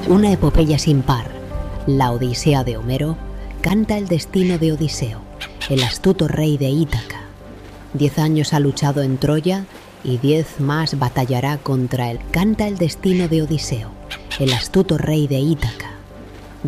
Una epopeya sin par, la Odisea de Homero, canta el destino de Odiseo, el astuto rey de Ítaca. 10 años ha luchado en Troya y 10 más batallará contra él. Canta el destino de Odiseo, el astuto rey de Ítaca.